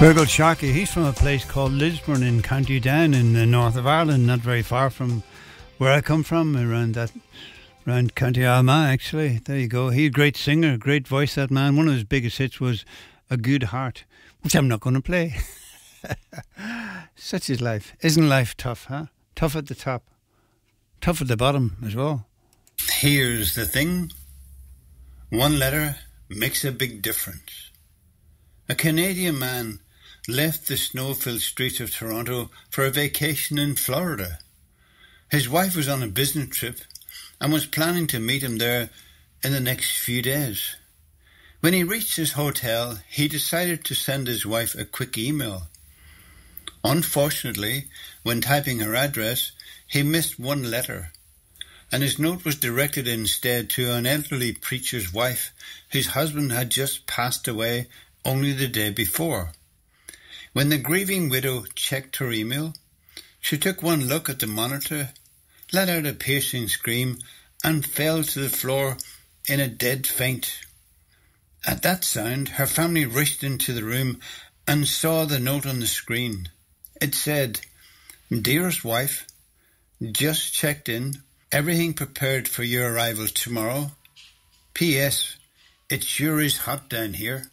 Fergal Sharkey, he's from a place called Lisburn in County Down in the north of Ireland, not very far from where I come from, around County Armagh actually. There you go. He's a great singer, great voice, that man. One of his biggest hits was A Good Heart, which I'm not going to play. Such is life. Isn't life tough, huh? Tough at the top, tough at the bottom as well. Here's the thing. One letter makes a big difference. A Canadian man left the snow-filled streets of Toronto for a vacation in Florida. His wife was on a business trip and was planning to meet him there in the next few days. When he reached his hotel, he decided to send his wife a quick email. Unfortunately, when typing her address, he missed one letter, and his note was directed instead to an elderly preacher's wife whose husband had just passed away only the day before. When the grieving widow checked her email, she took one look at the monitor, let out a piercing scream, and fell to the floor in a dead faint. At that sound, her family rushed into the room and saw the note on the screen. It said, "Dearest wife, just checked in, everything prepared for your arrival tomorrow. P.S. It sure is hot down here."